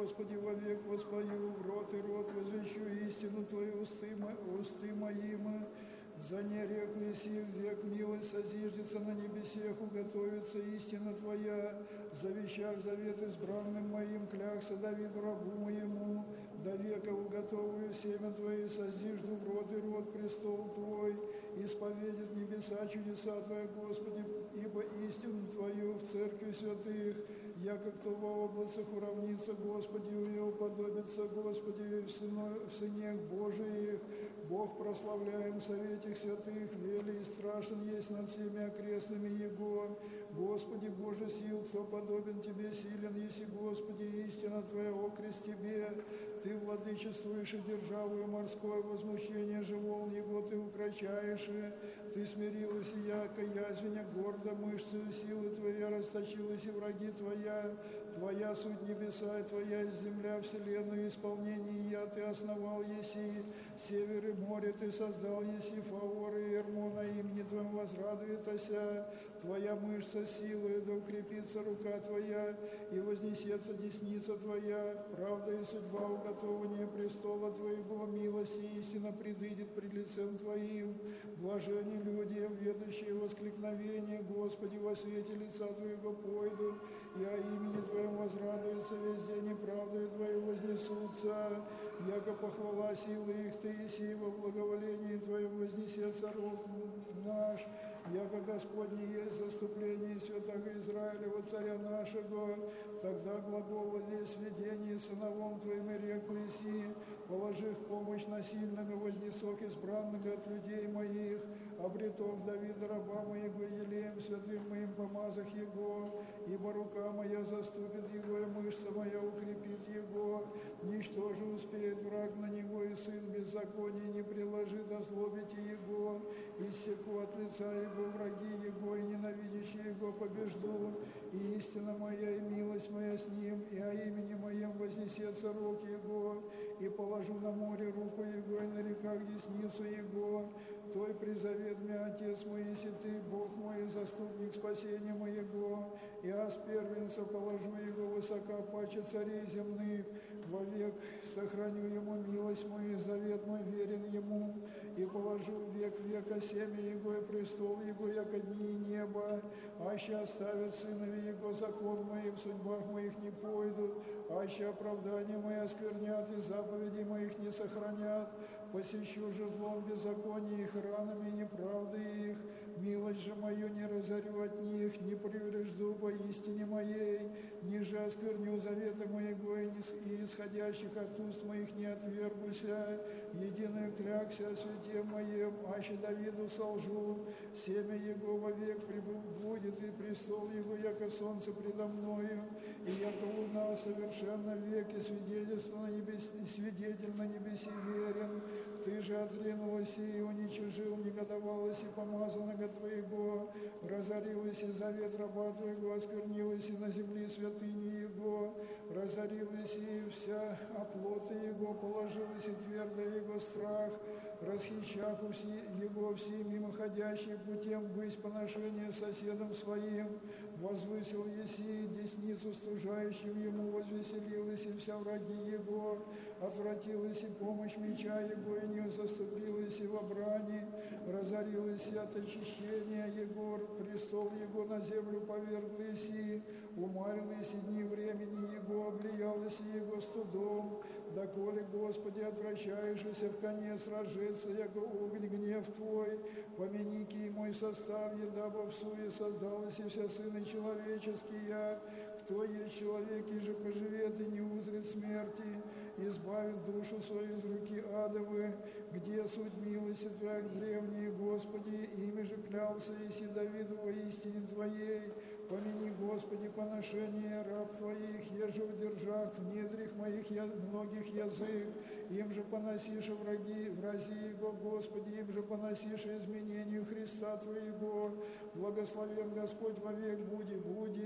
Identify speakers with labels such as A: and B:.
A: Господи, вовек воспою, в рот и рот возвещу истину Твою усты моим. За нерек неси век милость созиждется на небесех, уготовится истина Твоя. За вещах завет избранным моим, клякся Давиду рабу моему. До века уготовую семя Твои, созижду в рот и рот престол Твой. Исповедит небеса чудеса Твои, Господи, ибо истину Твою в церкви святых. Яко кто во облацах уравнится, Господи, и уподобится, Господи, в сынах Божиих. Бог прославляем в совете святых, вели и страшен есть над всеми окрестными Его. Господи, Боже сил, кто подобен Тебе, силен еси, Господи, истина Твоя окрест Тебе. Ты владычествуешь и державою морское возмущение же волн Его Ты укрочаешь. Ты смирилась и яко язвеня гордо мышцы силы Твоя расточилась и враги Твоя. Твоя суть небеса и Твоя есть земля, вселенную исполнение я Ты основал еси. Север и море Ты создал еси, Фаор и Эрмона имени Твоим возрадуетася. Твоя мышца силы, да укрепится рука Твоя, и вознесется десница Твоя. Правда и судьба уготования престола Твоего, милость и истина предыдет пред лицем Твоим. Блажени люди, ведущие воскликновение, Господи, во свете лица Твоего пойдут, и о имени Твоем возрадуются везде, неправдою Твоей вознесутся. Яко похвала силы их Ты, еси, во благоволении Твоем вознесется рог наш. Яко Господне есть заступление святого Израилева, царя нашего, тогда глаголали сведение сыновом Твоим и реку еси, положив помощь насильного, вознесох избранного от людей моих, обретох Давида раба моего, елеем святым моим помазах его, ибо рука моя заступит его, и мышца моя укрепит его. Ничто же успеет враг на него, и сын беззакония не приложит озлобите его, иссеку от лица его враги его, и ненавидящие его побежду. И истина моя, и милость моя с ним, и о имени моем вознесется рог его, и положу на море руку его, и на реках десницу его. Той призовет меня Отец мой, если Ты, Бог мой, заступник спасения моего, и аз первенца положу его высоко паче царей земных, вовек сохраню ему милость мою, завет мой верен ему, и положу век века семя его, и престол его, яко дни неба, аще оставят сынови его закон мой, в судьбах моих не пойдут, аще оправдания мои осквернят, и заповеди моих не сохранят. Посещу же злом беззаконие их, ранами неправды их, милость же мою не разорю от них, не преврежду по истине моей, ниже оскверню заветы моего, и исходящих от уст моих не отвергуся, единую клякся о святе моем, аще Давиду солжу, семя его вовек будет, и престол его, яко солнце предо мною, и яко луна совершенно в веке, свидетель на небесе верен. Ты же отрянулась и уничижил, негодовалась и помазанного Твоего, разорилась и завет раба Твоего, осквернилась и на земле святыни Его, разорилась и вся оплота Его, положилась и твердо Его страх, расхищав Его все мимоходящие путем быть поношение соседом своим, возвысил еси десницу стужающим Ему, возвеселилась и вся враги Его, отвратилась и помощь меча Его, и не заступилась и во брани, разорилась и от очищения Его, престол Его на землю поверглись и умарились и дни времени Его, облиялась и Его студом, доколе, Господи, отвращаешься в конец разжеться, яко огонь гнев Твой, помяники мой состав, дабы в суе создалась и вся сыны человеческие, кто есть человек, и же поживет и не узрит смерти, избавит душу свою из руки адовы, где суть милости Твоя древние, Господи, ими же клялся еси Давиду во истине Твоей, помяни, Господи, поношение раб Твоих, еже в держах, в недрах моих многих язык, им же поносишь врази Его, Господи, им же поносишь изменению Христа Твоего, благословен Господь вовек буди.